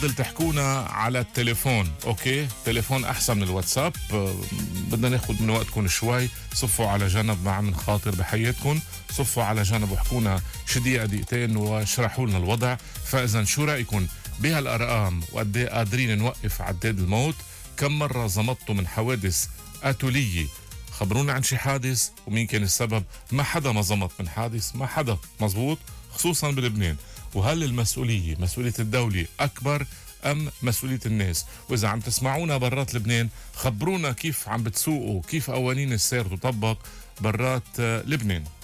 بفضل تحكونا على التليفون. اوكي، تليفون احسن من الواتساب. بدنا ناخد من وقتكم شوي، صفوا على جنب، ما عم نخاطر بحياتكم، صفوا على جنب واحكونا شي دقيقة دقيقتين واشرحوا لنا الوضع. فاذا شو رايكم بهالارقام وقد ايه قادرين نوقف عداد الموت؟ كم مرة زمطتوا من حوادث قتلية؟ خبرونا عن شي حادث ومين كان السبب. ما حدا ما زمط من حادث، ما حدا، مزبوط، خصوصا بلبنان. وهل المسؤولية مسؤولية الدولة أكبر أم مسؤولية الناس؟ وإذا عم تسمعونا برات لبنان خبرونا كيف عم بتسوقوا، كيف قوانين السير تطبق برات لبنان.